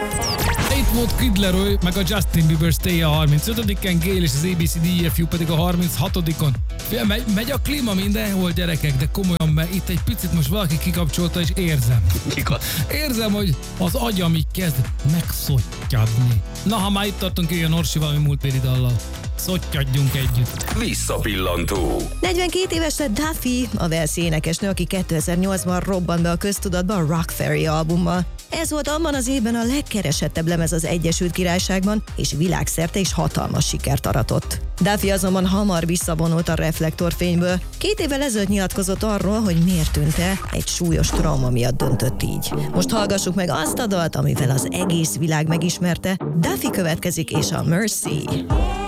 Itt volt Kid Laroi, meg a Justin Bieber Stay a 35-en, Gayle és az ABCDEFU pedig a 36-on. Megy a klíma mindenhol, gyerekek, de komolyan, mert itt egy picit most valaki kikapcsolta, és érzem. Érzem, hogy az agyam így kezd megszottyadni. Na, ha már itt tartunk, jöjjön Orsi valami múltbéli dallal. Szottyadjunk együtt. Visszapillantó. 42 éves lett Duffy, a walesi énekesnő, aki 2008-ban robbant be a köztudatba a Rock Ferry albummal. Ez volt abban az évben a legkeresettebb lemez az Egyesült Királyságban, és világszerte is hatalmas sikert aratott. Duffy azonban hamar visszavonult a reflektorfényből. 2 évvel ezelőtt nyilatkozott arról, hogy miért tűnt el, egy súlyos trauma miatt döntött így. Most hallgassuk meg azt a dalt, amivel az egész világ megismerte. Duffy következik, és a Mercy.